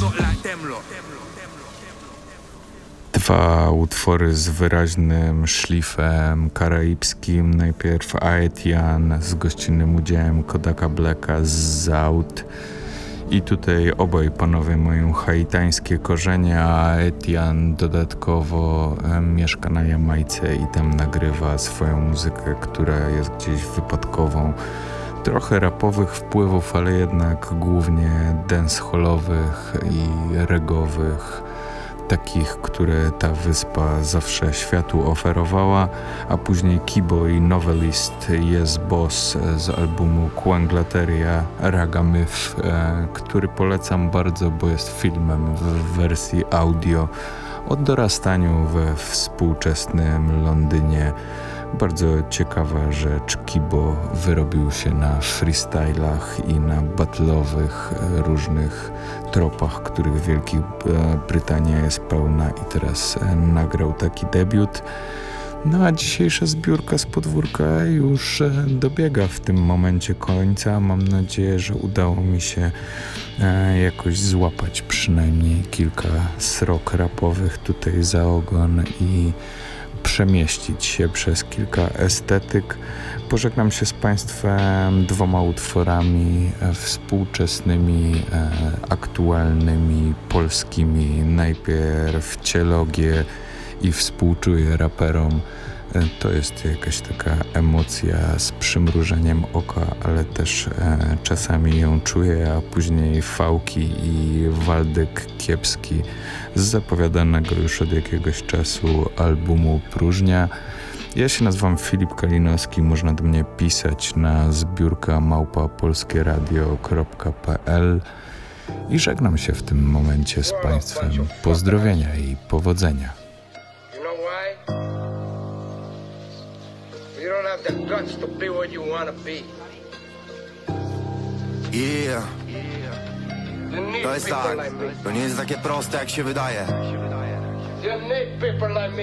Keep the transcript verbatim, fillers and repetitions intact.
Dwa utwory z wyraźnym szlifem karaibskim. Najpierw Aetian z gościnnym udziałem Kodaka Blacka z Zout. I tutaj obaj panowie mają haitańskie korzenie, a Aetian dodatkowo e, mieszka na Jamajce i tam nagrywa swoją muzykę, która jest gdzieś wypadkową. Trochę rapowych wpływów, ale jednak głównie dancehallowych i regowych, takich, które ta wyspa zawsze światu oferowała, a później Kibo i Novelist Yes Boss z albumu Quanglateria Raga Myth, e, który polecam bardzo, bo jest filmem w wersji audio o dorastaniu we współczesnym Londynie. Bardzo ciekawa rzecz, Kibo wyrobił się na freestylach i na battle'owych różnych tropach, których Wielka Brytania jest pełna i teraz nagrał taki debiut. No a dzisiejsza zbiórka z podwórka już dobiega w tym momencie końca. Mam nadzieję, że udało mi się jakoś złapać przynajmniej kilka srok rapowych tutaj za ogon i przemieścić się przez kilka estetyk. Pożegnam się z Państwem dwoma utworami współczesnymi, e, aktualnymi, polskimi. Najpierw Cielogie i Współczuję raperom. E, to jest jakaś taka emocja z przymrużeniem oka, ale też e, czasami ją czuję, a później Fałki i Waldyk Kiepski z zapowiadanego już od jakiegoś czasu albumu Próżnia. Ja się nazywam Filip Kalinowski, można do mnie pisać na zbiórka małpa polskieradio kropka pe el i żegnam się w tym momencie z Państwem. Pozdrowienia i powodzenia. You know why? You don't have the guts to be what you want to be. Yeah. To jest tak, to nie jest takie proste jak się wydaje. You need people like me.